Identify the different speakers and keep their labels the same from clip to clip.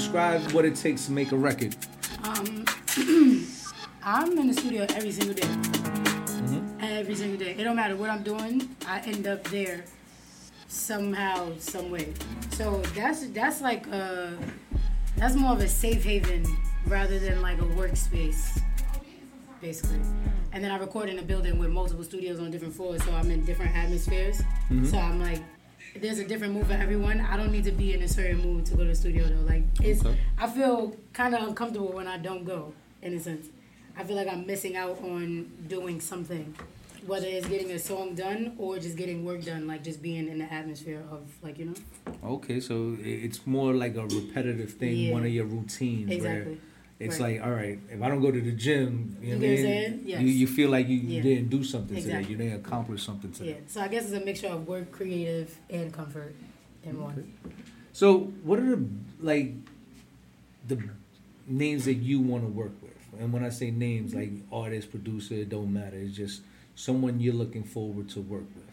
Speaker 1: describe what it takes to make a record.
Speaker 2: Um, I'm in the studio every single day. Every single day. It don't matter what I'm doing. I end up there somehow, some way. So that's like that's more of a safe haven rather than like a workspace, basically. And then I record in a building with multiple studios on different floors, so I'm in different atmospheres. So I'm like, there's a different mood for everyone. I don't need to be in a certain mood to go to the studio though. Like I feel kind of uncomfortable when I don't go, in a sense. I feel like I'm missing out on doing something, whether it's getting a song done or just getting work done, like just being in the atmosphere of, like, you know.
Speaker 1: Okay, so it's more like a repetitive thing, one of your routines.
Speaker 2: Exactly.
Speaker 1: Where it's like, all right, if I don't go to the gym, you know what I'm saying?
Speaker 2: Yes.
Speaker 1: You feel like you didn't do something
Speaker 2: exactly.
Speaker 1: today. You didn't accomplish something today.
Speaker 2: Yeah, so I guess it's a mixture of work, creative, and comfort in one.
Speaker 1: So what are the names that you want to work with? And when I say names, like artist, producer, it don't matter. It's just someone you're looking forward to work with.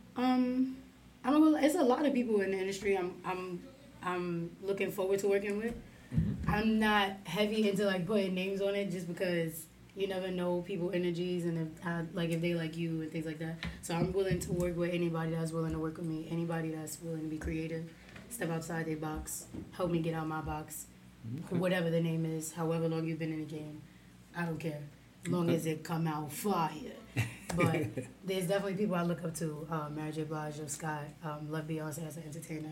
Speaker 2: It's a lot of people in the industry I'm looking forward to working with. I'm not heavy into like putting names on it just because you never know people's energies and if they like you and things like that. So I'm willing to work with anybody that's willing to work with me, anybody that's willing to be creative, step outside their box, help me get out my box, whatever the name is, however long you've been in the game. I don't care. As long as it come out fire. But there's definitely people I look up to. Mary J. Blige, Jill Scott, love Beyonce as an entertainer.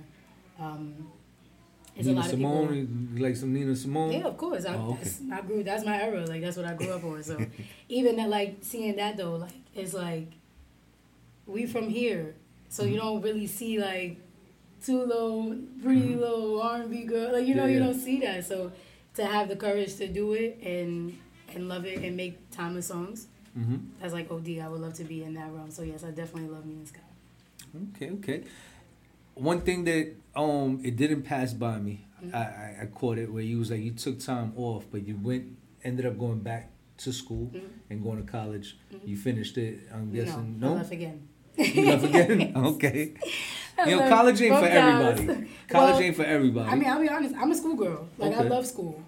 Speaker 2: It's
Speaker 1: Nina
Speaker 2: a lot
Speaker 1: Simone,
Speaker 2: of people.
Speaker 1: you like some Nina Simone?
Speaker 2: Yeah, of course. That's my era. Like, that's what I grew up on. So even that, like, seeing that though, like, it's like we from here, so you don't really see like too low, pretty little R&B girl. Like, you know, you don't see that. So to have the courage to do it and love it and make timeless songs, that's like OD. I would love to be in that realm. So yes, I definitely love Nina Scott.
Speaker 1: Okay. One thing that it didn't pass by me, I caught it where you was like you took time off, but you ended up going back to school and going to college. You finished it. I'm guessing no.
Speaker 2: I left again.
Speaker 1: You left again? Okay. You know, college ain't for everybody. College ain't for everybody.
Speaker 2: I mean, I'll be honest. I'm a schoolgirl. Like, I love school.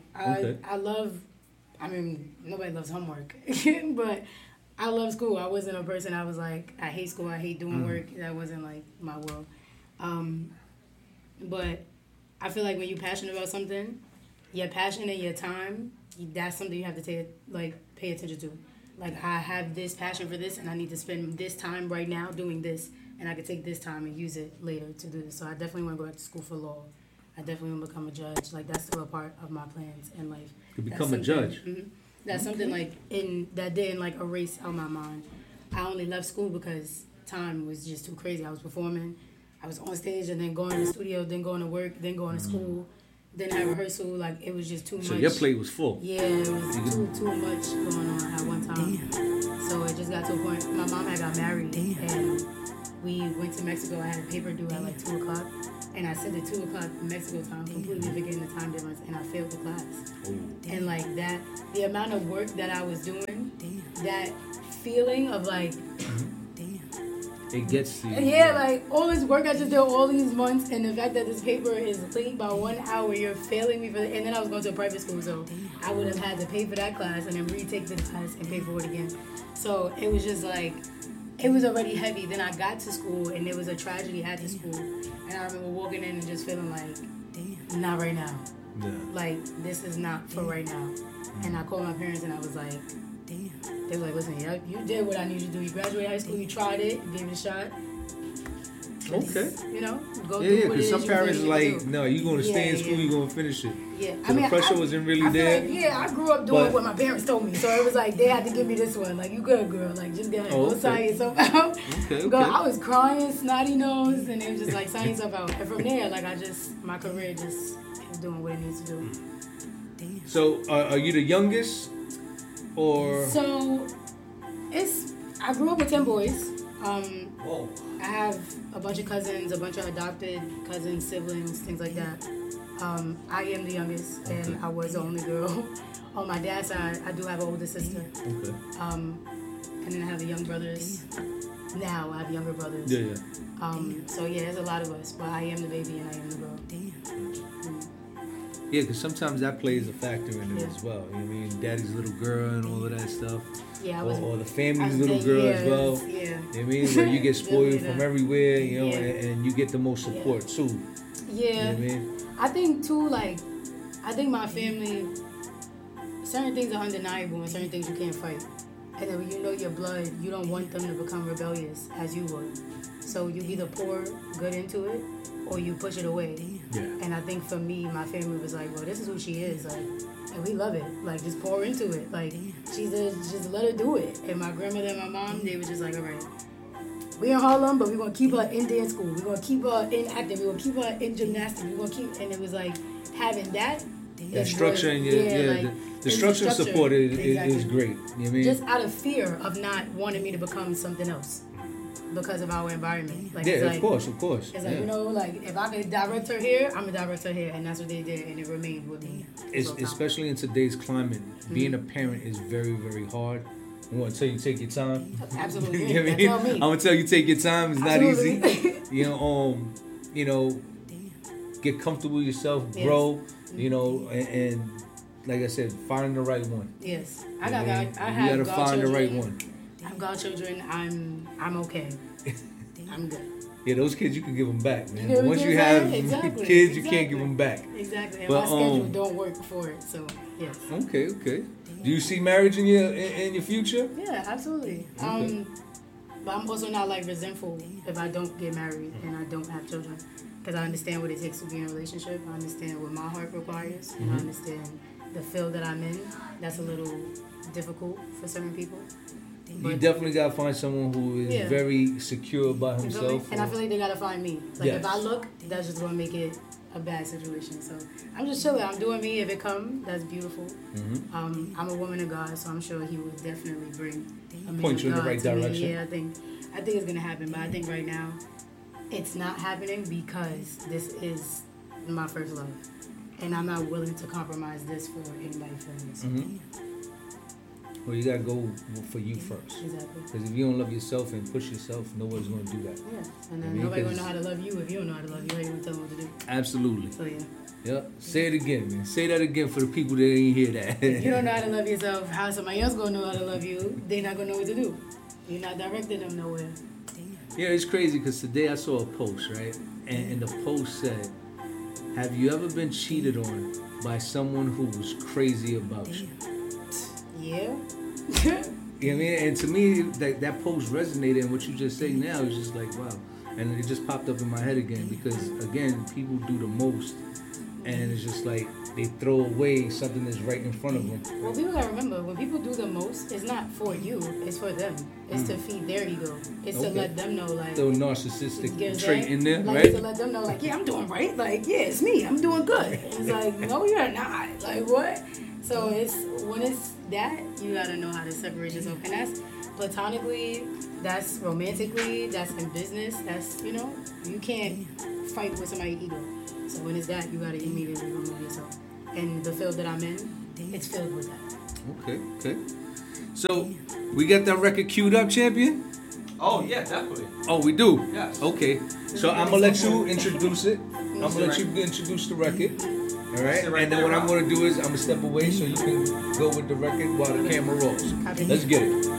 Speaker 2: I mean, nobody loves homework, but I love school. I wasn't a person I was like, I hate school, I hate doing work. That wasn't like my world. But I feel like when you're passionate about something, your passion and your time, that's something you have to pay attention to. Like, I have this passion for this, and I need to spend this time right now doing this, and I could take this time and use it later to do this. So I definitely want to go back to school for law. I definitely want to become a judge. Like, that's still a part of my plans in life.
Speaker 1: To become a judge?
Speaker 2: That's something, like, that didn't, like, erase out my mind. I only left school because time was just too crazy. I was performing. I was on stage and then going to the studio, then going to work, then going to school, then have rehearsal. Like, it was just too much.
Speaker 1: So your plate was full.
Speaker 2: Yeah, it was too much going on at one time. So it just got to a point. My mom had got married, and we went to Mexico. I had a paper due at like 2 o'clock. And I said at 2 o'clock Mexico time, completely forgetting the time difference, and I failed the class. And like that, the amount of work that I was doing, that feeling of like,
Speaker 1: it gets you.
Speaker 2: Yeah, like all this work I just did all these months, and the fact that this paper is late by 1 hour, you're failing me for it. And then I was going to a private school, so I would have had to pay for that class and then retake the class and pay for it again. So it was just like, it was already heavy. Then I got to school, and there was a tragedy at the school. And I remember walking in and just feeling like, not right now. Yeah. Like, this is not for right now. And I called my parents, and I was like, they were like, listen, you did what I needed you to do. You graduated high school, you tried it, you gave it a shot.
Speaker 1: Okay.
Speaker 2: You know, go
Speaker 1: do what it is. Because some parents are like, no, you're going to stay in school, you're going to finish it.
Speaker 2: Yeah.
Speaker 1: So the pressure wasn't really there.
Speaker 2: Like, I grew up doing what my parents told me. So it was like, they had to give me this one. Like, you good, girl. Like, just go ahead. Go sign yourself out. Okay. I was crying, snotty nose, and it was just like, sign yourself out. And from there, like, my career just is doing what it needs to do.
Speaker 1: So, are you the youngest? Or?
Speaker 2: So, I grew up with 10 boys.
Speaker 1: Whoa.
Speaker 2: I have a bunch of cousins, a bunch of adopted cousins, siblings, things like that. I am the youngest, and I was the only girl. On my dad's side, I do have an older sister. Okay. And then I have young brothers. Now I have younger brothers.
Speaker 1: Yeah.
Speaker 2: So yeah, there's a lot of us, but I am the baby and I am the girl.
Speaker 1: Yeah, because sometimes that plays a factor in it as well. You know what I mean? Daddy's little girl and all of that stuff.
Speaker 2: Yeah,
Speaker 1: or the family's little girl as well.
Speaker 2: Yeah.
Speaker 1: You know what I mean? Where you get spoiled from everywhere, you know, and you get the most support too.
Speaker 2: Yeah.
Speaker 1: You know what I mean?
Speaker 2: I think too, like, I think my family, certain things are undeniable and certain things you can't fight. And then when you know your blood, you don't want them to become rebellious as you would. So you either pour good into it or you push it away.
Speaker 1: Yeah.
Speaker 2: And I think for me, my family was like, well, this is who she is. Like, and we love it. Like, just pour into it. Like, just let her do it. And my grandmother and my mom, they were just like, all right, we in Harlem, but we're going to keep her in dance school. We're going to keep her in acting. We're going to keep her in gymnastics. We're going to keep, and it was like, having that
Speaker 1: structure and the structure and support is great. You know what I mean?
Speaker 2: Just out of fear of not wanting me to become something else because of our environment. Like,
Speaker 1: yeah,
Speaker 2: like,
Speaker 1: of course.
Speaker 2: It's like, you know, like, if I could direct her here, I'm going to direct her here. And that's what they did, and it remained with me.
Speaker 1: Especially in today's climate, being a parent is very, very hard. I want to tell you, take your time.
Speaker 2: Absolutely.
Speaker 1: You know what I mean? I'm going to tell you, take your time. It's not easy. You know, get comfortable with yourself, grow, you know, and like I said, find the right one.
Speaker 2: Yes.
Speaker 1: You gotta find the right one.
Speaker 2: I have godchildren. I'm okay. I'm good.
Speaker 1: Yeah, those kids you can give them back, man. Once you have kids, you can't give them back.
Speaker 2: Exactly. And my schedule don't work for it, so yes.
Speaker 1: Okay. Do you see marriage in your future?
Speaker 2: Yeah, absolutely.
Speaker 1: Okay.
Speaker 2: But I'm also not like resentful if I don't get married and I don't have children, because I understand what it takes to be in a relationship. I understand what my heart requires, and I understand the field that I'm in. That's a little difficult for certain people.
Speaker 1: You definitely gotta find someone who is very secure about himself.
Speaker 2: And I feel like they gotta find me. Like, if I look, that's just gonna make it a bad situation. So I'm just chilling. I'm doing me. If it comes, that's beautiful. I'm a woman of God, so I'm sure He will definitely bring a man
Speaker 1: point you in the right direction.
Speaker 2: Yeah, I think it's gonna happen. But I think right now, it's not happening because this is my first love, and I'm not willing to compromise this for anybody else.
Speaker 1: Well, you gotta go for you first.
Speaker 2: Exactly.
Speaker 1: Because if you don't love yourself and push yourself, nobody's gonna do that.
Speaker 2: Yeah. And then nobody's gonna know how to love you if you don't know how to love you. How you gonna tell them what to do?
Speaker 1: Absolutely.
Speaker 2: So yeah.
Speaker 1: Yep. Say it again, man. Say that again for the people that didn't hear that.
Speaker 2: If you don't know how to love yourself, how somebody else gonna know how to love you? They not gonna know what to do. You're not directing them nowhere.
Speaker 1: Yeah, it's crazy because today I saw a post, right? And the post said, have you ever been cheated on by someone who was crazy about you?
Speaker 2: Yeah.
Speaker 1: You know what I mean? And to me, that post resonated, and what you just say now is just like, wow. And it just popped up in my head again because, again, people do the most, and it's just like they throw away something that's right in front of them.
Speaker 2: Well, people gotta remember, when people do the most, it's not for you, it's for them. It's to feed their ego. It's to let them know, like...
Speaker 1: Little narcissistic trait in there,
Speaker 2: like,
Speaker 1: right?
Speaker 2: It's to let them know, like, yeah, I'm doing right. Like, yeah, it's me. I'm doing good. It's like, no, you're not. Like, what? So when it's that, you gotta know how to separate yourself. And that's platonically, that's romantically, that's in business, that's, you know, you can't fight with somebody's ego. So when it's that, you gotta immediately remove yourself. And the field that I'm in, it's filled with that.
Speaker 1: Okay. So, we got that record queued up, champion?
Speaker 3: Oh, yeah, definitely.
Speaker 1: Oh, we do?
Speaker 3: Yes.
Speaker 1: Okay. So I'm gonna let you introduce it. I'm gonna let you introduce the record. All right, and then what I'm going to do is I'm going to step away so you can go with the record while the camera rolls. Let's get it.